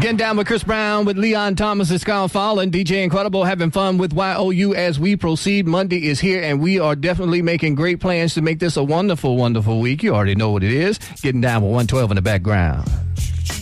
Getting down with Chris Brown, with Leon Thomas and Scott Fallon, DJ Incredible, having fun with YOU as we proceed. Monday is here, and we are definitely making great plans to make this a wonderful, wonderful week. You already know what it is. Getting down with 112 in the background.